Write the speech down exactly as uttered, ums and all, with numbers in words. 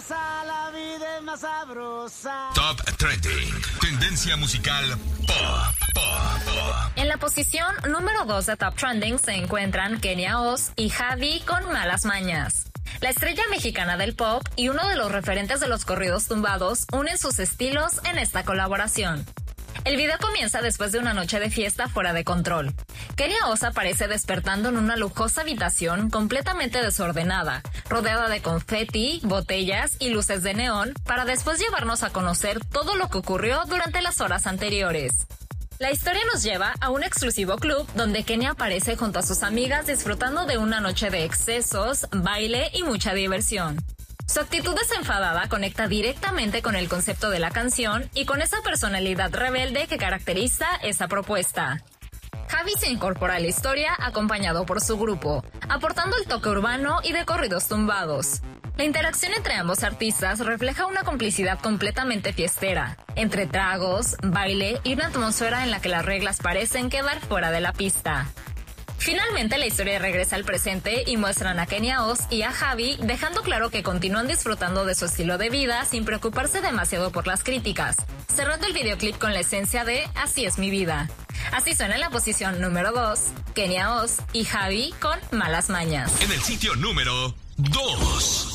sabrosa, la vida es más sabrosa. Top Trending. Tendencia musical pop, pop, pop. En la posición número dos de Top Trending se encuentran Kenia Oz y Javi con Malas Mañas. La estrella mexicana del pop y uno de los referentes de los corridos tumbados unen sus estilos en esta colaboración. El video comienza después de una noche de fiesta fuera de control. Kenia Oz aparece despertando en una lujosa habitación completamente desordenada, rodeada de confeti, botellas y luces de neón, para después llevarnos a conocer todo lo que ocurrió durante las horas anteriores. La historia nos lleva a un exclusivo club donde Kenia aparece junto a sus amigas disfrutando de una noche de excesos, baile y mucha diversión. Su actitud desenfadada conecta directamente con el concepto de la canción y con esa personalidad rebelde que caracteriza esta propuesta. Javi se incorpora a la historia acompañado por su grupo, aportando el toque urbano y de corridos tumbados. La interacción entre ambos artistas refleja una complicidad completamente fiestera, entre tragos, baile y una atmósfera en la que las reglas parecen quedar fuera de la pista. Finalmente la historia regresa al presente y muestran a Kenia Oz y a Javi dejando claro que continúan disfrutando de su estilo de vida sin preocuparse demasiado por las críticas, cerrando el videoclip con la esencia de Así es mi vida. Así suena en la posición número dos, Kenia Oz y Javi con Malas Mañas. En el sitio número dos.